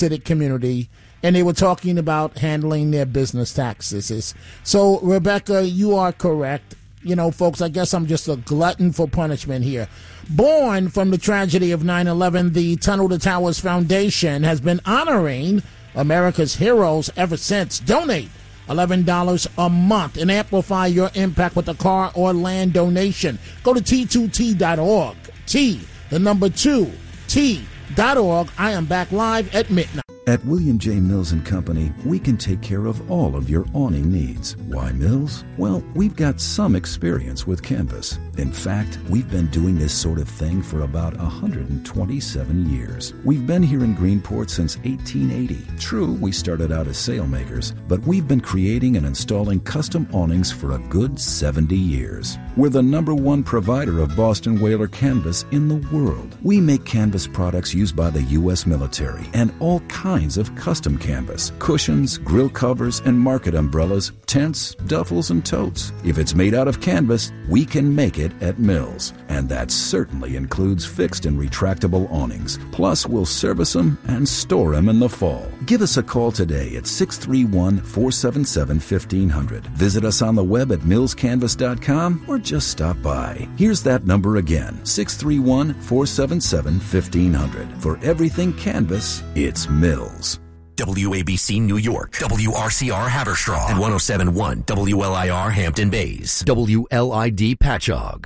community, and they were talking about handling their business taxes. So, Rebecca, you are correct. You know, folks, I guess I'm just a glutton for punishment here. Born from the tragedy of 9/11, the Tunnel to Towers Foundation has been honoring America's heroes ever since. Donate $11 a month and amplify your impact with a car or land donation. Go to T2T.org. T2T.org. I am back live at midnight. At William J. Mills & Company, we can take care of all of your awning needs. Why Mills? Well, we've got some experience with canvas. In fact, we've been doing this sort of thing for about 127 years. We've been here in Greenport since 1880. True, we started out as sailmakers, but we've been creating and installing custom awnings for a good 70 years. We're the #1 provider of Boston Whaler canvas in the world. We make canvas products used by the U.S. military and all kinds of custom canvas, cushions, grill covers, and market umbrellas, tents, duffels, and totes. If it's made out of canvas, we can make it at Mills. And that certainly includes fixed and retractable awnings. Plus, we'll service them and store them in the fall. Give us a call today at 631-477-1500. Visit us on the web at millscanvas.com or just stop by. Here's that number again, 631-477-1500. For everything canvas, it's Mills. WABC New York, WRCR Haverstraw, and 107.1 WLIR Hampton Bays, WLID Patchogue.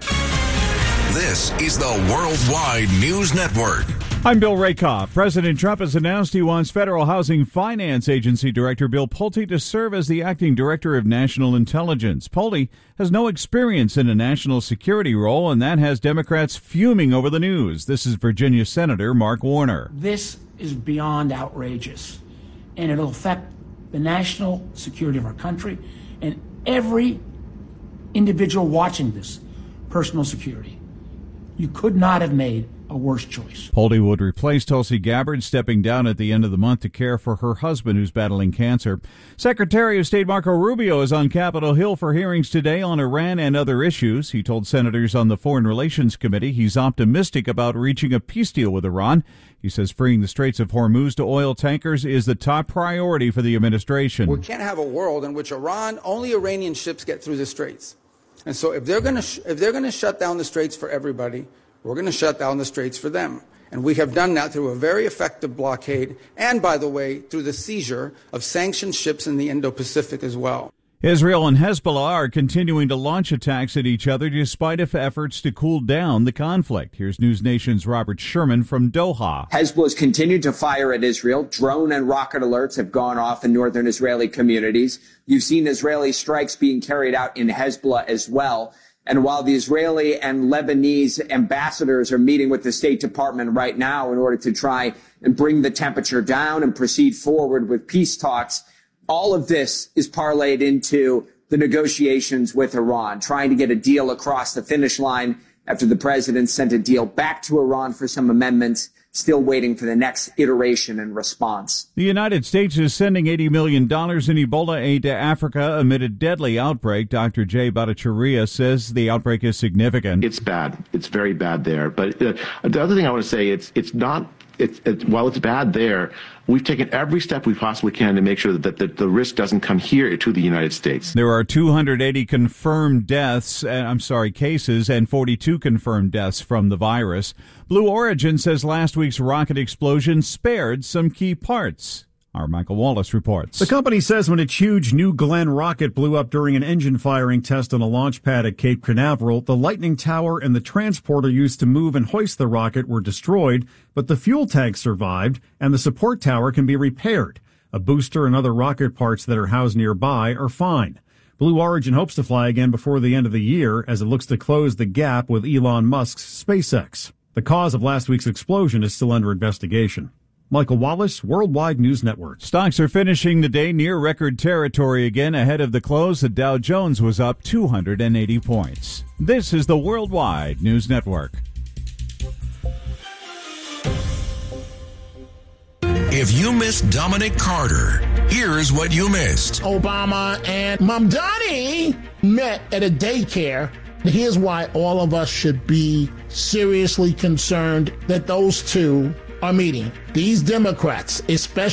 This is the Worldwide News Network. I'm Bill Rakoff. President Trump has announced he wants Federal Housing Finance Agency Director Bill Pulte to serve as the acting director of national intelligence. Pulte has no experience in a national security role, and that has Democrats fuming over the news. This is Virginia Senator Mark Warner. This is beyond outrageous, and it'll affect the national security of our country and every individual watching this personal security. You could not have made a worse choice. Pulte would replace Tulsi Gabbard, stepping down at the end of the month to care for her husband, who's battling cancer. Secretary of State Marco Rubio is on Capitol Hill for hearings today on Iran and other issues. He told senators on the Foreign Relations Committee he's optimistic about reaching a peace deal with Iran. He says freeing the Straits of Hormuz to oil tankers is the top priority for the administration. We can't have a world in which only Iranian ships get through the Straits. And so if they're going to shut down the Straits for everybody, we're going to shut down the Straits for them. And we have done that through a very effective blockade and, by the way, through the seizure of sanctioned ships in the Indo-Pacific as well. Israel and Hezbollah are continuing to launch attacks at each other despite efforts to cool down the conflict. Here's News Nation's Robert Sherman from Doha. Hezbollah's continued to fire at Israel. Drone and rocket alerts have gone off in northern Israeli communities. You've seen Israeli strikes being carried out in Hezbollah as well. And while the Israeli and Lebanese ambassadors are meeting with the State Department right now in order to try and bring the temperature down and proceed forward with peace talks, all of this is parlayed into the negotiations with Iran, trying to get a deal across the finish line after the president sent a deal back to Iran for some amendments, still waiting for the next iteration and response. The United States is sending $80 million in Ebola aid to Africa amid a deadly outbreak. Dr. Jay Bhattacharya says the outbreak is significant. It's bad. It's very bad there. But the other thing I want to say, while it's bad there, we've taken every step we possibly can to make sure that the risk doesn't come here to the United States. There are 280 confirmed cases and 42 confirmed deaths from the virus. Blue Origin says last week's rocket explosion spared some key parts. Our Michael Wallace reports. The company says when its huge New Glenn rocket blew up during an engine firing test on a launch pad at Cape Canaveral, the Lightning Tower and the transporter used to move and hoist the rocket were destroyed, but the fuel tank survived and the support tower can be repaired. A booster and other rocket parts that are housed nearby are fine. Blue Origin hopes to fly again before the end of the year as it looks to close the gap with Elon Musk's SpaceX. The cause of last week's explosion is still under investigation. Michael Wallace, Worldwide News Network. Stocks are finishing the day near record territory again. Ahead of the close, the Dow Jones was up 280 points. This is the Worldwide News Network. If you missed Dominic Carter, here's what you missed. Obama and Mamdani met at a daycare. Here's why all of us should be seriously concerned that those two are meeting. These Democrats, especially